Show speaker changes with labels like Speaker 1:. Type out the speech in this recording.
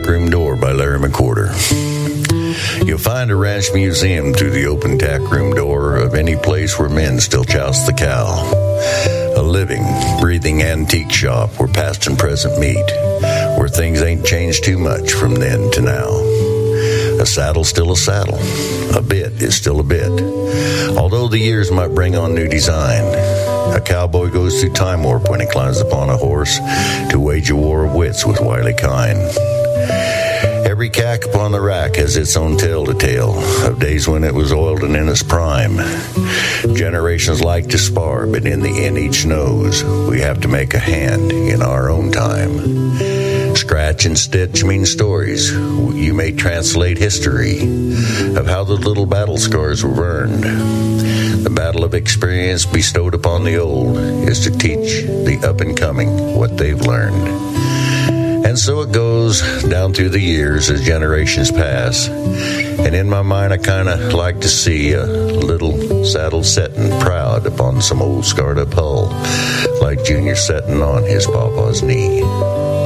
Speaker 1: Room Door by Larry McWhorter. You'll find a ranch museum through the open tack room door of any place where men still joust the cow. A living, breathing antique shop where past and present meet, where things ain't changed too much from then to now. A saddle's still a saddle. A bit is still a bit. Although the years might bring on new design, a cowboy goes through time warp when he climbs upon a horse to wage a war of wits with wily kine. Every cack upon the rack has its own tale to tell of days when it was oiled and in its prime. Generations like to spar, but in the end each knows we have to make a hand in our own time. Scratch and stitch mean stories. You may translate history of how the little battle scars were earned. The battle of experience bestowed upon the old is to teach the up-and-coming what they've learned. And so it goes down through the years as generations pass. And in my mind, I kind of like to see a little saddle setting proud upon some old scarred up hull, like Junior setting on his papa's knee.